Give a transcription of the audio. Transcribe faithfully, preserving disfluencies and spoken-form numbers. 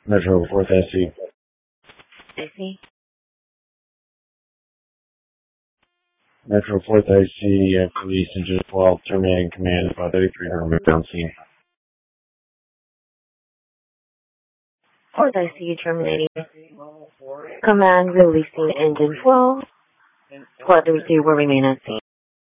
Metro fourth I C. I C. Metro fourth I C, uh, police engine twelve, terminating command, about thirty-three hundred on scene. fourth I C terminating. Command releasing engine twelve. Squad thirty-three will remain at scene.